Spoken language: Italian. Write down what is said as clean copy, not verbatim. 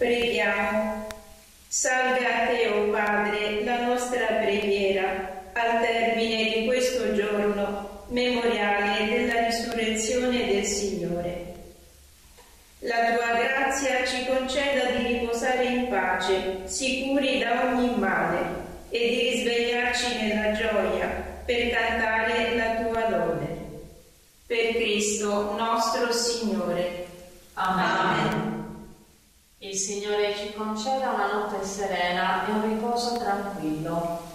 Preghiamo. Salve a te, o Padre, la nostra preghiera, al termine di questo giorno memoriale della risurrezione del Signore. La tua grazia ci conceda di riposare in pace, sicuri da ogni male, e di risvegliarci nella gioia per cantare la tua lode. Per Cristo nostro Signore. Amen. Il Signore ci conceda una notte serena e un riposo tranquillo.